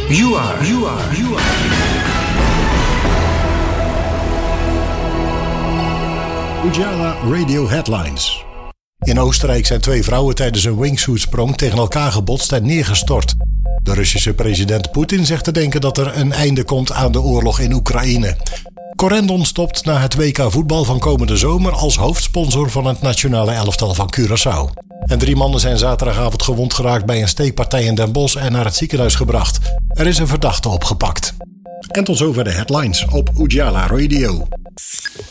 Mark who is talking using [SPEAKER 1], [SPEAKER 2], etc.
[SPEAKER 1] You are.
[SPEAKER 2] Ujala Radio Headlines. In Oostenrijk zijn 2 vrouwen tijdens een wingsuitsprong tegen elkaar gebotst en neergestort. De Russische president Poetin zegt te denken dat er een einde komt aan de oorlog in Oekraïne. Corendon stopt na het WK voetbal van komende zomer als hoofdsponsor van het nationale elftal van Curaçao. En 3 mannen zijn zaterdagavond gewond geraakt bij een steekpartij in Den Bosch en naar het ziekenhuis gebracht. Er is een verdachte opgepakt. En tot zover de headlines op Ujala Radio.